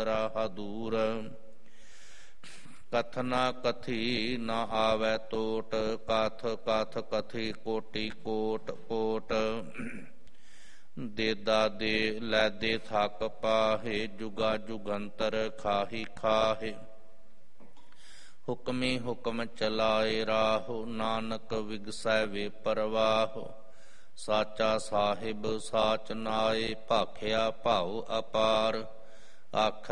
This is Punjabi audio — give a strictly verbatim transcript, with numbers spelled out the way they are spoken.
ਰਾਹ ਦੂਰ। ਕਥਨਾ ਕਥੀ ਨਾ ਆਵੈ ਤੋਟ, ਕਥ ਕਥ ਕਥੀ ਕੋਟि ਕੋਟ ਕੋਟ। ਦੇਦਾ ਦੇ ਲੈਦੇ ਥਕ ਪਾਹੇ, ਜੁਗਾ ਜੁਗੰਤਰ ਖਾਹੀ ਖਾਹੇ। ਹੁਕਮੀ ਹੁਕਮ ਚਲਾਏ ਰਾਹੁ, ਨਾਨਕ ਵਿਗਸੈ ਵੇ ਪਰਵਾਹੁ। ਸਾਚਾ ਸਾਹਿਬ ਸਾਚ ਨਾਏ, ਭਾਖਿਆ ਭਾਉ ਅਪਾਰ। ਆਖੈ